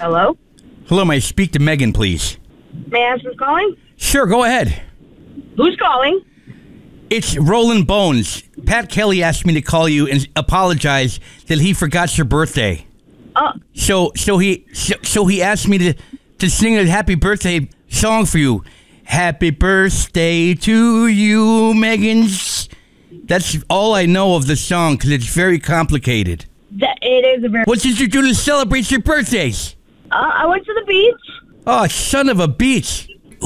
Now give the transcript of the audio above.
Hello? Hello, may I speak to Megan, please? May I ask who's calling? Sure, go ahead. Who's calling? It's Roland Bones. Pat Kelly asked me to call you and apologize that he forgot your birthday. So he asked me to sing a happy birthday song for you. Happy birthday to you, Megan. That's all I know of the song because it's very complicated. It is a very... What did you do to celebrate your birthdays? I went to the beach. Oh, son of a beach.